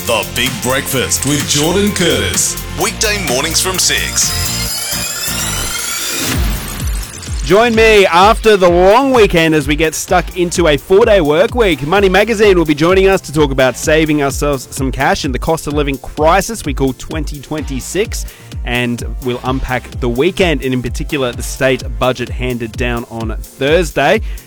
The Big Breakfast with Jordan Curtis. Weekday mornings from 6. Join me after the long weekend as we get stuck into a 4-day work week. Money Magazine will be joining us to talk about saving ourselves some cash in the cost of living crisis we call 2026. And we'll unpack the weekend and in particular the state budget handed down on Thursday.